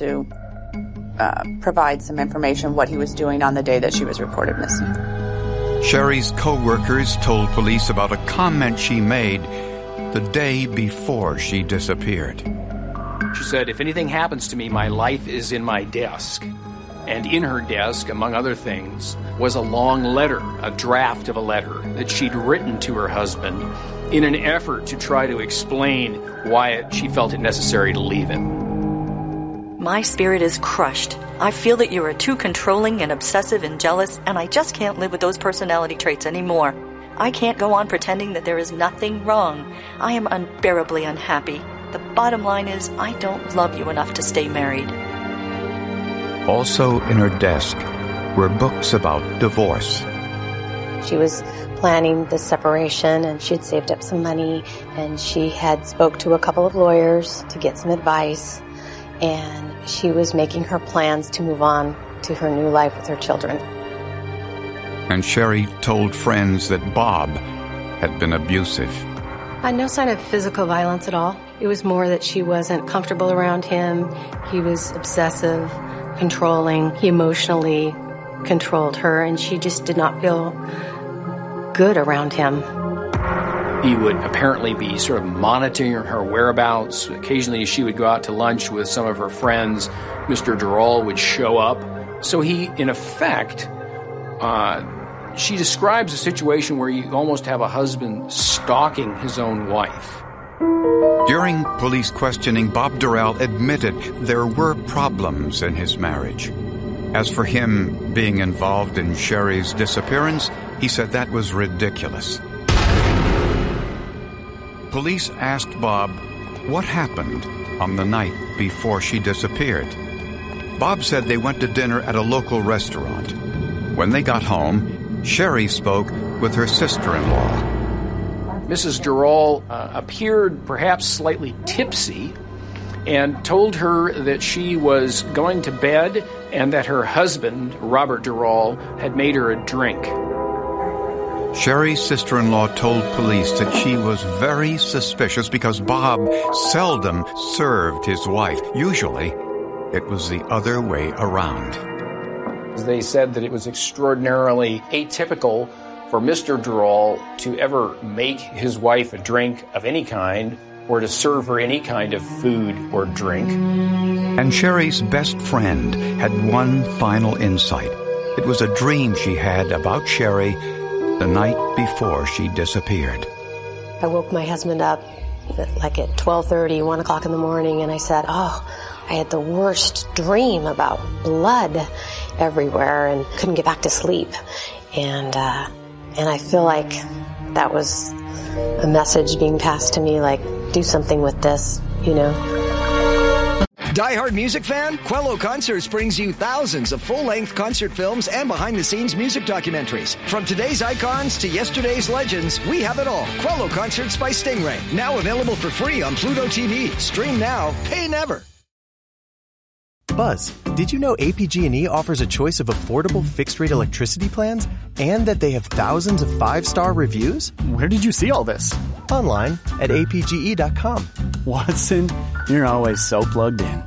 to provide some information what he was doing on the day that she was reported missing. Sherry's co-workers told police about a comment she made the day before she disappeared. She said, "If anything happens to me, my life is in my desk." And in her desk, among other things, was a long letter, a draft of a letter that she'd written to her husband in an effort to try to explain why she felt it necessary to leave him. My spirit is crushed. I feel that you are too controlling and obsessive and jealous, and I just can't live with those personality traits anymore. I can't go on pretending that there is nothing wrong. I am unbearably unhappy. The bottom line is, I don't love you enough to stay married. Also in her desk were books about divorce. She was planning the separation, and she had saved up some money, and she had spoke to a couple of lawyers to get some advice, and she was making her plans to move on to her new life with her children. And Sherry told friends that Bob had been abusive. No sign of physical violence at all. It was more that she wasn't comfortable around him. He was obsessive, controlling. He emotionally controlled her, and she just did not feel good around him. He would apparently be sort of monitoring her whereabouts. Occasionally she would go out to lunch with some of her friends. Mr. Durrell would show up. So he, in effect, she describes a situation where you almost have a husband stalking his own wife. During police questioning, Bob Durrell admitted there were problems in his marriage. As for him being involved in Sherry's disappearance, he said that was ridiculous. Police asked Bob what happened on the night before she disappeared. Bob said they went to dinner at a local restaurant. When they got home, Sherry spoke with her sister-in-law. Mrs. Durrell appeared perhaps slightly tipsy and told her that she was going to bed and that her husband, Robert Durrell, had made her a drink. Sherry's sister-in-law told police that she was very suspicious because Bob seldom served his wife. Usually, it was the other way around. They said that it was extraordinarily atypical for Mr. Durrell to ever make his wife a drink of any kind or to serve her any kind of food or drink. And Sherry's best friend had one final insight. It was a dream she had about Sherry the night before she disappeared. I woke my husband up like at 12:30, 1 o'clock in the morning, and I said, I had the worst dream about blood everywhere and couldn't get back to sleep. And I feel like that was a message being passed to me, like, do something with this, you know. Die-hard music fan? Quello Concerts brings you thousands of full-length concert films and behind-the-scenes music documentaries. From today's icons to yesterday's legends, we have it all. Quello Concerts by Stingray. Now available for free on Pluto TV. Stream now, pay never. Buzz, did you know APG&E offers a choice of affordable fixed-rate electricity plans and that they have thousands of 5-star reviews? Where did you see all this? Online at apge.com. Watson, you're always so plugged in.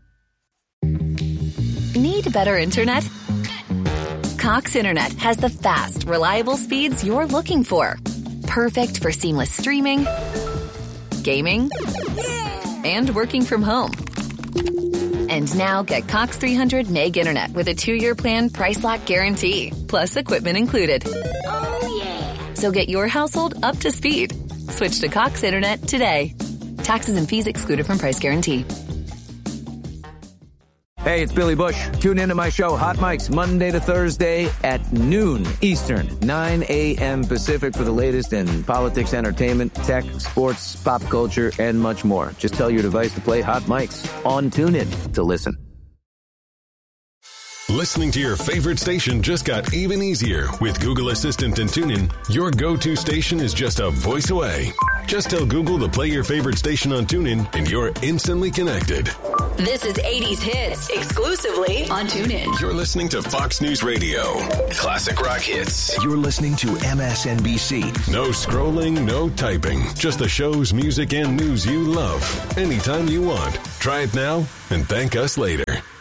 Need better internet? Cox Internet has the fast, reliable speeds you're looking for. Perfect for seamless streaming, gaming, and working from home. And now get Cox 300 meg internet with a 2-year plan price lock guarantee, plus equipment included. Oh, yeah. So get your household up to speed. Switch to Cox Internet today. Taxes and fees excluded from price guarantee. Hey, it's Billy Bush. Tune into my show, Hot Mics, Monday to Thursday at noon Eastern, 9 a.m. Pacific for the latest in politics, entertainment, tech, sports, pop culture, and much more. Just tell your device to play Hot Mics on TuneIn to listen. Listening to your favorite station just got even easier. With Google Assistant and TuneIn, your go-to station is just a voice away. Just tell Google to play your favorite station on TuneIn and you're instantly connected. This is 80s Hits, exclusively on TuneIn. You're listening to Fox News Radio. Classic rock hits. You're listening to MSNBC. No scrolling, no typing. Just the shows, music, and news you love. Anytime you want. Try it now and thank us later.